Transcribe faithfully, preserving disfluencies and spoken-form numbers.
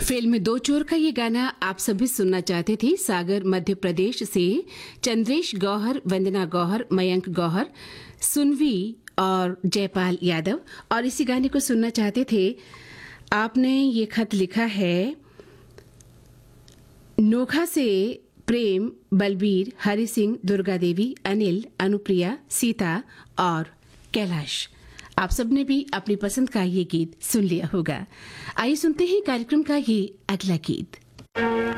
Film दो चोर का ये गाना आप सभी सुनना चाहते थे। सागर मध्य प्रदेश से चंद्रेश गौहर, वंदना गौहर, मयंक गौहर, सुनवी और जयपाल यादव, और इसी गाने को सुनना चाहते थे। आपने ये खत लिखा है नोखा से प्रेम, बलबीर, हरि सिंह, दुर्गा देवी, अनिल, अनुप्रिया, सीता और कैलाश। आप सबने भी अपनी पसंद का ये गीत सुन लिया होगा। आइए सुनते हैं कार्यक्रम का ये अगला गीत।